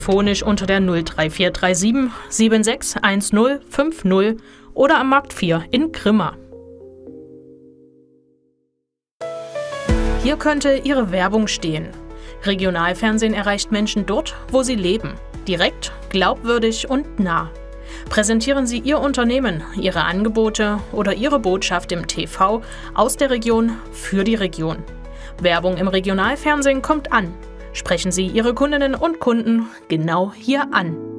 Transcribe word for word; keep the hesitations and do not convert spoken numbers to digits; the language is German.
Telefonisch unter der null drei vier drei sieben sieben sechs eins null fünf null oder am Markt vier in Grimma. Hier könnte Ihre Werbung stehen. Regionalfernsehen erreicht Menschen dort, wo sie leben. Direkt, glaubwürdig und nah. Präsentieren Sie Ihr Unternehmen, Ihre Angebote oder Ihre Botschaft im T V aus der Region für die Region. Werbung im Regionalfernsehen kommt an. Sprechen Sie Ihre Kundinnen und Kunden genau hier an.